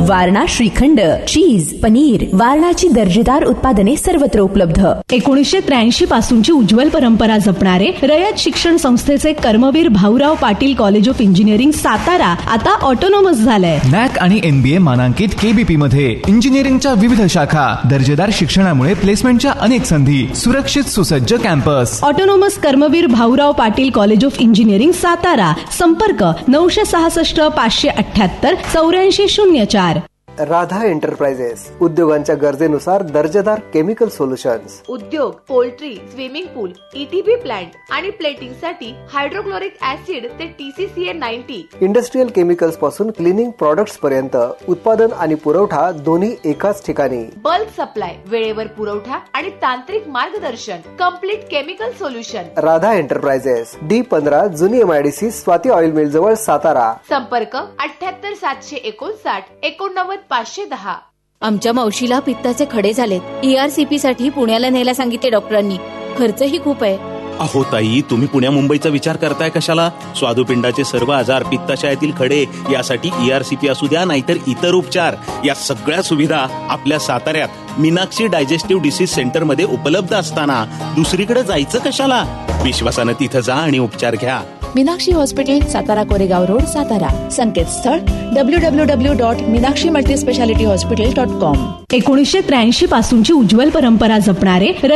वारणा श्रीखंड, चीज, पनीर, वारणाची दर्जेदार उत्पादने सर्वत्र उपलब्ध. 1983 पासूनची उज्ज्वल परंपरा जपणारे रयत शिक्षण संस्थेचे Karmaveer Bhaurao Patil college of engineering Satara आता ऑटोनॉमस झालंय. नॅक आणि NBA मानांकित KBP मध्ये इंजिनिअरिंगच्या विविध शाखा, दर्जेदार शिक्षणामुळे प्लेसमेंटच्या अनेक संधी, सुरक्षित सुसज्ज campus. Autonomous Karmaveer Bhaurao Patil college of engineering Satara. संपर्क 966 578 8404. राधा एंटरप्राइजेस, उद्योगांच्या गरजेनुसार दर्जेदार केमिकल सोल्युशन्स. उद्योग, पोल्ट्री, स्विमिंग पूल, ETB प्लांट आणि प्लेटिंग साठी हायड्रोक्लोरिक ऍसिड ते TCCA 90. इंडस्ट्रियल केमिकल्स पासून क्लिनिंग प्रोडक्ट्स पर्यंत उत्पादन आणि पुरवठा दोन्ही एकाच ठिकाणी. बल्क सप्लाय, वेळेवर पुरवठा आणि तांत्रिक मार्गदर्शन. Complete chemical solution. Radha enterprises, D15, जुनी MIDC, स्वाती ऑइल मिल जवळ, सातारा. संपर्क 78 759 89 510. आमच्या मावशीला पित्ताचे खडे झालेत. ERCP साठी पुण्याला न्यायला सांगितले डॉक्टरांनी. खर्चही खूप आहे. अहो ताई, तुम्ही पुण्या मुंबईचा विचार करताय कशाला? स्वादुपिंडाचे सर्व आजार, पित्ताशयातील खडे यासाठी ERCP असू द्या, नाहीतर इतर उपचार, या सगळ्या सुविधा आपल्या साताऱ्यात मीनाक्षी डायजेस्टिव्ह डिसीज सेंटर मध्ये उपलब्ध असताना दुसरीकडे जायचं कशाला? विश्वासानं तिथं जा आणि उपचार घ्या. Meenakshi hospital, Satara Koregaon road, Satara. संकेतस्थळ www.meenakshimultispecialityhospital.com. 1983 पासूनची उज्ज्वल परंपरा जपणारे